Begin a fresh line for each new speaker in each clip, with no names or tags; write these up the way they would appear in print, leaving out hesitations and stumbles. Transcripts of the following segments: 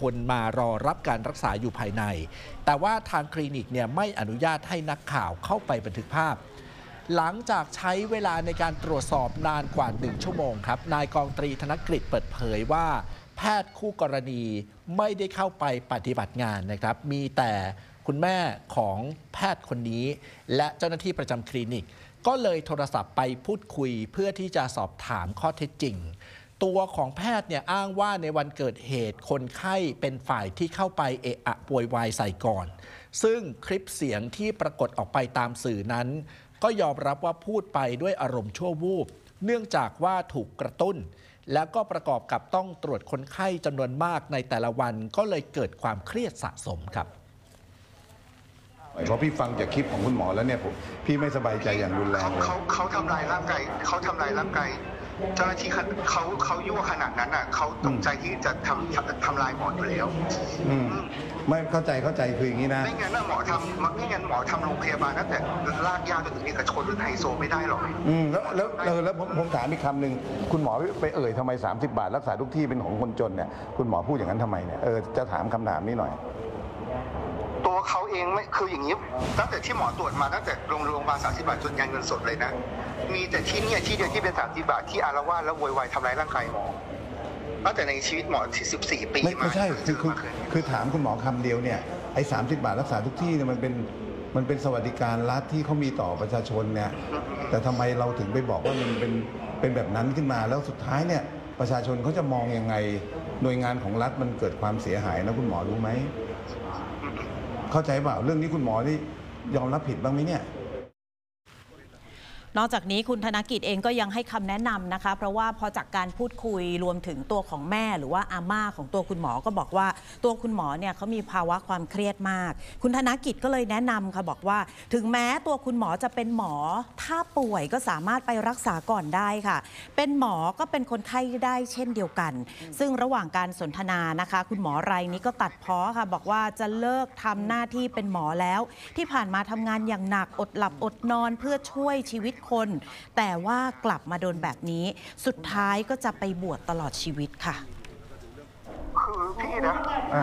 นมารอรับการรักษาอยู่ภายในแต่ว่าทางคลินิกเนี่ยไม่อนุญาตให้นักข่าวเข้าไปบันทึกภาพหลังจากใช้เวลาในการตรวจสอบนานกว่า1 ชั่วโมงครับนายกองตรีธนกฤษเปิดเผยว่าแพทย์คู่กรณีไม่ได้เข้าไปปฏิบัติงานนะครับมีแต่คุณแม่ของแพทย์คนนี้และเจ้าหน้าที่ประจำคลินิกก็เลยโทรศัพท์ไปพูดคุยเพื่อที่จะสอบถามข้อเท็จจริงตัวของแพทย์เนี่ยอ้างว่าในวันเกิดเหตุคนไข้เป็นฝ่ายที่เข้าไปเอะอะโวยวายใส่ก่อนซึ่งคลิปเสียงที่ปรากฏออกไปตามสื่อนั้นก็ยอมรับว่าพูดไปด้วยอารมณ์ชั่ววูบเนื่องจากว่าถูกกระตุ้นแล้วก็ประกอบกับต้องตรวจคนไข้จำนวนมากในแต่ละวันก็เลยเกิดความเครียดสะสมครับ
เพราะพี่ฟังจากคลิปของคุณหมอแล้วเนี่ยพี่ไม่สบายใจอย่างรุนแรงเลย
เขาทำลายร่างกายเจ้าหน้าที่เขายั่วขนาดนั้นอ่ะเขาตรงใจที่จะทำลายหมออยู่แล้ว
ไม่เข้าใจคืออย่างนี้นะ
ไม่งั้นหมอทำโรงพยาบาลตั้งแต่ลากยาวจนถึงเอกชนหรือไฮโซไม่ได้หรอก
แล้วผมถามอีกคำหนึ่งคุณหมอไปเอ่ยทำไม30 บาทรักษาทุกที่เป็นของคนจนเนี่ยคุณหมอพูดอย่างนั้นทำไมเนี่ยจะถามคำถามนี้หน่อย
ตัวเขาเองไม่คืออย่างนี้ตั้งแต่ที่หมอตรวจมาตั้งแต่โรงพยาบาล30 บาทจนยันเงินสดเลยนะมีแต่ที่นี่ที่เดียวที่เป็น30 บาทที่อารวาสแล้วโวยวายทำร้ายร่างกายหมอตั้งแต่ในชีวิตหมอที่14 ปี
ไม่ใช่คือถามคุณหมอคำเดียวเนี่ยไอ้30 บาทรักษาทุกที่เนี่ยมันเป็นสวัสดิการรัฐที่เขามีต่อประชาชนเนี่ยแต่ทำไมเราถึงไปบอกว่ามันเป็นแบบนั้นขึ้นมาแล้วสุดท้ายเนี่ยประชาชนเขาจะมองยังไงหน่วยงานของรัฐมันเกิดความเสียหายนะคุณหมอรู้ไหมเข้าใจเปล่าเรื่องนี้คุณหมอนี่ยอมรับผิดบ้างไหมเนี่ย
นอกจากนี้คุณธนกิจเองก็ยังให้คำแนะนำนะคะเพราะว่าพอจากการพูดคุยรวมถึงตัวของแม่หรือว่าอาม่าของตัวคุณหมอก็บอกว่าตัวคุณหมอเนี่ยเขามีภาวะความเครียดมากคุณธนกิจก็เลยแนะนำค่ะบอกว่าถึงแม้ตัวคุณหมอจะเป็นหมอถ้าป่วยก็สามารถไปรักษาก่อนได้ค่ะเป็นหมอก็เป็นคนไข้ได้เช่นเดียวกันซึ่งระหว่างการสนทนานะคะคุณหมอรายนี้ก็ตัดพ้อค่ะบอกว่าจะเลิกทำหน้าที่เป็นหมอแล้วที่ผ่านมาทำงานอย่างหนักอดหลับอดนอนเพื่อช่วยชีวิตคนแต่ว่ากลับมาโดนแบบนี้สุดท้ายก็จะไปบวชตลอดชีวิตค่ะ
คือพี่นะ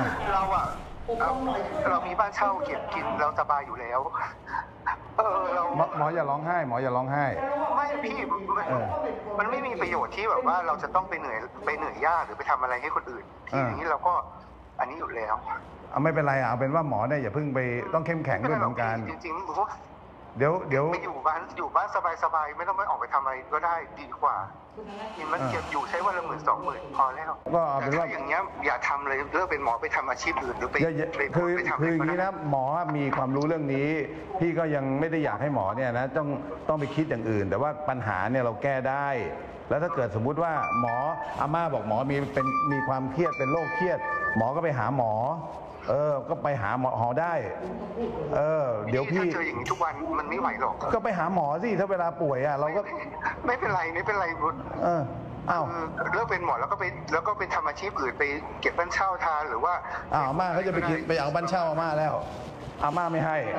เรามีบ้านเช่าเก็บกินเราสบายอยู่แล้ว
หมออย่าร้องไห้หมออย่าร้องไห้
ไม่พี่มันไม่มีประโยชน์ที่แบบว่าเราจะต้องไปเหนื่อยยากหรือไปทำอะไรให้คนอื่นที่อย่างนี้เราก็อันนี้อยู่แล้ว
ไม่เป็นไรเอาเป็นว่าหมอเนี่ยอย่าเพิ่งไปต้องเข้มแข็งด้วยเหมือนกัน
จริงๆ
เดี๋ยว
ไปอยู่บ้านสบายๆไม่ต้องไปออกไปทำอะไรก็ได้ดีกว่ามันเก็บอยู่ใช้วันละ10,000-20,000พอแล้ว
ก็เป็นว่า
อย่างเงี้ยอย่าทำเลยเลิกเป็นหมอไปทำอาชีพอื่นหรือไป
คืออย่างนี้นะหมอมีความรู้เรื่องนี้พี่ก็ยังไม่ได้อยากให้หมอเนี่ยนะต้องไปคิดอย่างอื่นแต่ว่าปัญหาเนี่ยเราแก้ได้แล้วถ้าเกิดสมมุติว่าหมออาม่าบอกหมอมีความเครียดเป็นโรคเครียดหมอก็ไปหาหมอก็ไปหาหมอได้เดี๋ยวพี่
เจออย่างนี้ทุกวันมันไม่ไหวหรอก
ก็ไปหาหมอสิถ้าเวลาป่วยเราก็
ไม่เป็นไร
อ้าว
เลิกเป็นหมอแล้วก็ไปทำอาชีพอื่นไปเก็บบ้านเช่าทานหรือว่า
อาม่าเขาจะไปเอาบ้านเช่าอาม่าแล้วอาม่าไม่ให้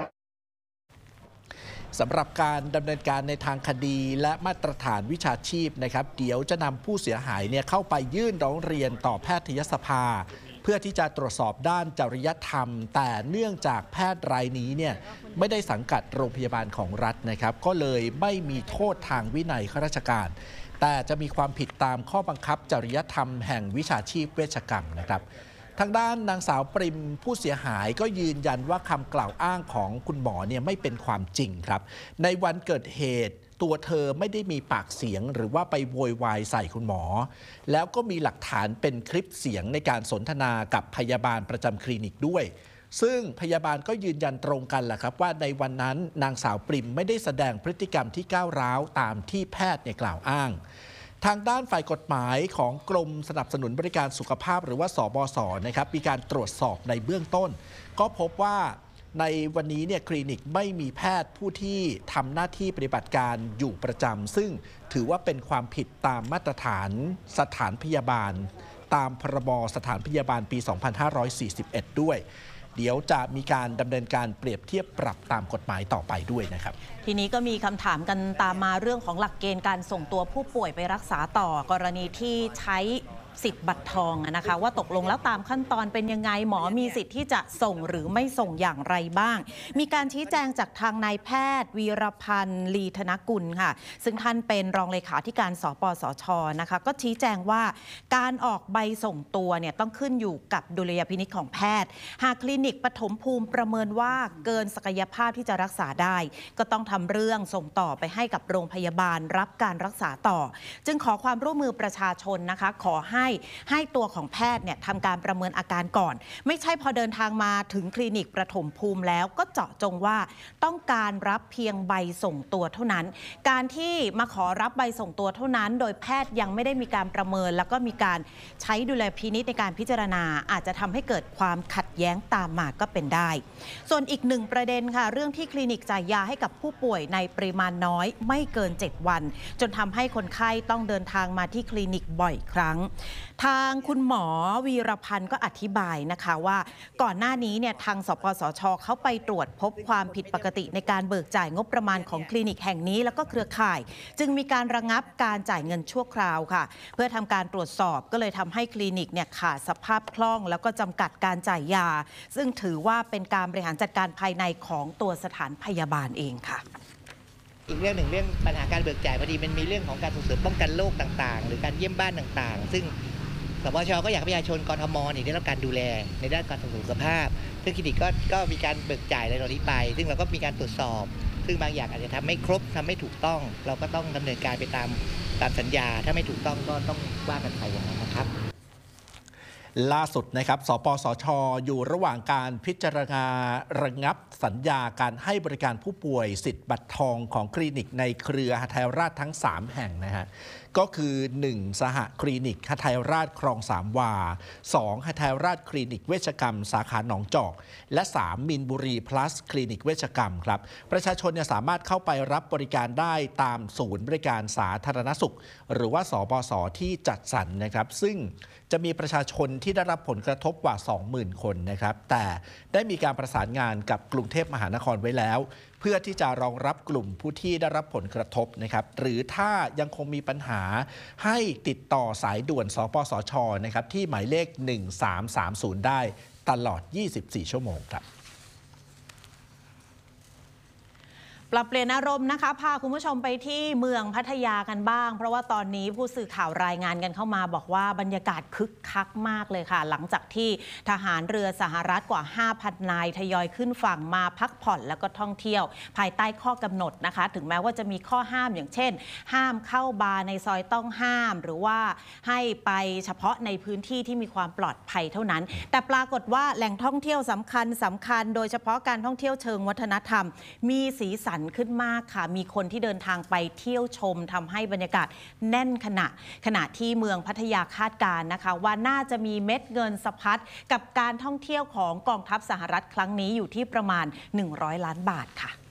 สำหรับการดำเนินการในทางคดีและมาตรฐานวิชาชีพนะครับเดี๋ยวจะนำผู้เสียหายเนี่ยเข้าไปยื่นร้องเรียนต่อแพทยสภาเพื่อที่จะตรวจสอบด้านจริยธรรมแต่เนื่องจากแพทย์รายนี้เนี่ยไม่ได้สังกัดโรงพยาบาลของรัฐนะครับก็เลยไม่มีโทษทางวินัยข้าราชการแต่จะมีความผิดตามข้อบังคับจริยธรรมแห่งวิชาชีพเวชกรรมนะครับทางด้านนางสาวปริมผู้เสียหายก็ยืนยันว่าคำกล่าวอ้างของคุณหมอเนี่ยไม่เป็นความจริงครับในวันเกิดเหตุตัวเธอไม่ได้มีปากเสียงหรือว่าไปโวยวายใส่คุณหมอแล้วก็มีหลักฐานเป็นคลิปเสียงในการสนทนากับพยาบาลประจำคลินิกด้วยซึ่งพยาบาลก็ยืนยันตรงกันแหละครับว่าในวันนั้นนางสาวปริมไม่ได้แสดงพฤติกรรมที่ก้าวร้าวตามที่แพทย์กล่าวอ้างทางด้านฝ่ายกฎหมายของกรมสนับสนุนบริการสุขภาพหรือว่าสบส.นะครับมีการตรวจสอบในเบื้องต้นก็พบว่าในวันนี้เนี่ยคลินิกไม่มีแพทย์ผู้ที่ทำหน้าที่ปฏิบัติการอยู่ประจำซึ่งถือว่าเป็นความผิดตามมาตรฐานสถานพยาบาลตามพรบสถานพยาบาลปี 2541 ด้วยเดี๋ยวจะมีการดำเนินการเปรียบเทียบปรับตามกฎหมายต่อไปด้วยนะครับ
ทีนี้ก็มีคำถามกันตามมาเรื่องของหลักเกณฑ์การส่งตัวผู้ป่วยไปรักษาต่อกรณีที่ใช้สิทธิ์บัตรทองนะคะว่าตกลงแล้วตามขั้นตอนเป็นยังไงหมอมีสิทธิ์ที่จะส่งหรือไม่ส่งอย่างไรบ้างมีการชี้แจงจากทางนายแพทย์วีรพันธ์ลีธนกุลค่ะซึ่งท่านเป็นรองเลขาธิการสปสช.นะคะก็ชี้แจงว่าการออกใบส่งตัวเนี่ยต้องขึ้นอยู่กับดุลยพินิจของแพทย์หากคลินิกปฐมภูมิประเมินว่าเกินศักยภาพที่จะรักษาได้ก็ต้องทำเรื่องส่งต่อไปให้กับโรงพยาบาลรับการรักษาต่อจึงขอความร่วมมือประชาชนนะคะขอให้ตัวของแพทย์เนี่ยทำการประเมินอาการก่อนไม่ใช่พอเดินทางมาถึงคลินิกปฐมภูมิแล้วก็เจาะจงว่าต้องการรับเพียงใบส่งตัวเท่านั้นการที่มาขอรับใบส่งตัวเท่านั้นโดยแพทย์ยังไม่ได้มีการประเมินแล้วก็มีการใช้ดุลยพินิจในการพิจารณาอาจจะทำให้เกิดความขัดแย้งตามมาก็เป็นได้ส่วนอีกหนึ่งประเด็นค่ะเรื่องที่คลินิกจ่ายยาให้กับผู้ป่วยในปริมาณน้อยไม่เกิน7วันจนทำให้คนไข้ต้องเดินทางมาที่คลินิกบ่อยครั้งทางคุณหมอวีรพันธ์ก็อธิบายนะคะว่าก่อนหน้านี้เนี่ยทางสปสช.เขาไปตรวจพบความผิดปกติในการเบิกจ่ายงบประมาณของคลินิกแห่งนี้แล้วก็เครือข่ายจึงมีการระงับการจ่ายเงินชั่วคราวค่ะเพื่อทำการตรวจสอบก็เลยทำให้คลินิกเนี่ยขาดสภาพคล่องแล้วก็จำกัดการจ่ายยาซึ่งถือว่าเป็นการบริหารจัดการภายในของตัวสถานพยาบาลเองค่ะ
อีกเรื่องหนึ่งเรื่องปัญหาการเบิกจ่ายพอดีมันมีเรื่องของการส่งเสริมป้องกันโรคต่างๆหรือการเยี่ยมบ้านต่างๆซึ่งสปช.ก็อยากให้ประชาชนกทม.ได้รับการดูแลในด้านการส่งเสริมสุขภาพซึ่งคลินิกก็มีการเบิกจ่ายอะไรเหล่านี้ไปซึ่งเราก็มีการตรวจสอบซึ่งบางอย่างอาจจะทำไม่ครบทำไม่ถูกต้องเราก็ต้องดำเนินการไปตามสัญญาถ้าไม่ถูกต้องก็ต้องว่ากันไปอย่างนั้นนะครับ
ล่าสุดนะครับสปสช.อยู่ระหว่างการพิจารณาระงับสัญญาการให้บริการผู้ป่วยสิทธิ์บัตรทองของคลินิกในเครือหทัยราชทั้ง3แห่งนะฮะก็คือ 1. สหคลินิกหทัยราชคลอง3วา 2. หทัยราชคลินิกเวชกรรมสาขาหนองจอกและ 3. มินบุรี plus คลินิกเวชกรรมครับประชาชนสามารถเข้าไปรับบริการได้ตามศูนย์บริการสาธารณสุขหรือว่าสบส.ที่จัดสรรนะครับซึ่งจะมีประชาชนที่ได้รับผลกระทบกว่า 20,000 คนนะครับแต่ได้มีการประสานงานกับกรุงเทพมหานครไว้แล้วเพื่อที่จะรองรับกลุ่มผู้ที่ได้รับผลกระทบนะครับหรือถ้ายังคงมีปัญหาให้ติดต่อสายด่วนสปสช.นะครับที่หมายเลข1330ได้ตลอด24ชั่วโมงครับ
ปรับเปลี่ยนอารมณ์นะคะพาคุณผู้ชมไปที่เมืองพัทยากันบ้างเพราะว่าตอนนี้ผู้สื่อข่าวรายงานกันเข้ามาบอกว่าบรรยากาศคึกคักมากเลยค่ะหลังจากที่ทหารเรือสหรัฐกว่า 5,000 นายทยอยขึ้นฝั่งมาพักผ่อนแล้วก็ท่องเที่ยวภายใต้ข้อกำหนดนะคะถึงแม้ว่าจะมีข้อห้ามอย่างเช่นห้ามเข้าบาร์ในซอยต้องห้ามหรือว่าให้ไปเฉพาะในพื้นที่ที่มีความปลอดภัยเท่านั้นแต่ปรากฏว่าแหล่งท่องเที่ยวสำคัญโดยเฉพาะการท่องเที่ยวเชิงวัฒนธรรมมีสีสันขึ้นมากค่ะมีคนที่เดินทางไปเที่ยวชมทำให้บรรยากาศแน่นขณะที่เมืองพัทยาคาดการณ์นะคะว่าน่าจะมีเม็ดเงินสะพัดกับการท่องเที่ยวของกองทัพสหรัฐครั้งนี้อยู่ที่ประมาณ100 ล้านบาทค่ะ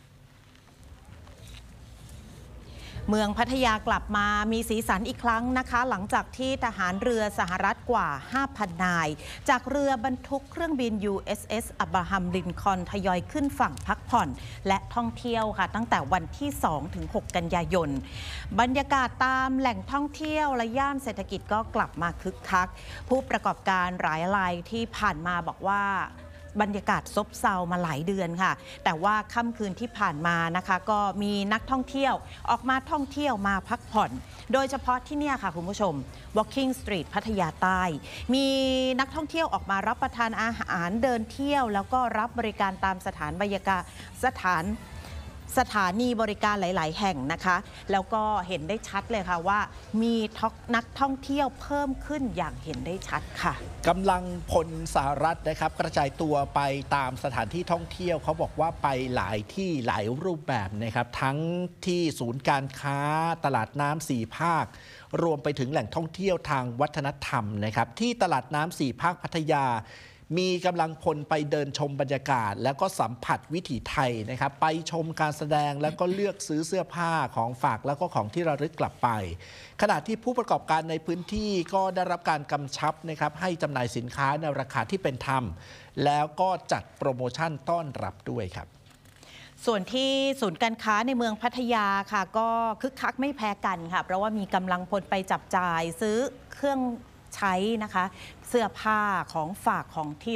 เมืองพัทยากลับมามีสีสันอีกครั้งนะคะหลังจากที่ทหารเรือสหรัฐกว่า 5,000 นายจากเรือบรรทุกเครื่องบิน USS อับราฮัมลินคอล์นทยอยขึ้นฝั่งพักผ่อนและท่องเที่ยวค่ะตั้งแต่วันที่ 2-6 กันยายนบรรยากาศตามแหล่งท่องเที่ยวและย่านเศรษฐกิจก็กลับมาคึกคักผู้ประกอบการหลายรายที่ผ่านมาบอกว่าบรรยากาศซบเซามาหลายเดือนค่ะแต่ว่าค่ำคืนที่ผ่านมานะคะก็มีนักท่องเที่ยวออกมาท่องเที่ยวมาพักผ่อนโดยเฉพาะที่นี่ค่ะคุณผู้ชม Walking Street พัทยาใต้มีนักท่องเที่ยวออกมารับประทานอาหารเดินเที่ยวแล้วก็รับบริการตามสถานีบริการหลายๆแห่งนะคะแล้วก็เห็นได้ชัดเลยค่ะว่ามีนักท่องเที่ยวเพิ่มขึ้นอย่างเห็นได้ชัดค่ะ
กำลังพลสหรัฐนะครับกระจายตัวไปตามสถานที่ท่องเที่ยวเขาบอกว่าไปหลายที่หลายรูปแบบนะครับทั้งที่ศูนย์การค้าตลาดน้ำ4 ภาครวมไปถึงแหล่งท่องเที่ยวทางวัฒนธรรมนะครับที่ตลาดน้ำ4 ภาคพัทยามีกำลังพลไปเดินชมบรรยากาศแล้วก็สัมผัสวิถีไทยนะครับไปชมการแสดงแล้วก็เลือกซื้อเสื้อผ้าของฝากแล้วก็ของที่ระลึกกลับไปขณะที่ผู้ประกอบการในพื้นที่ก็ได้รับการกำชับนะครับให้จำหน่ายสินค้าในราคาที่เป็นธรรมแล้วก็จัดโปรโมชั่นต้อนรับด้วยครับ
ส่วนที่ศูนย์การค้าในเมืองพัทยาค่ะก็คึกคักไม่แพ้กันค่ะเพราะว่ามีกำลังพลไปจับจ่ายซื้อเครื่องใช้นะคะ เสื้อผ้าของฝากของที่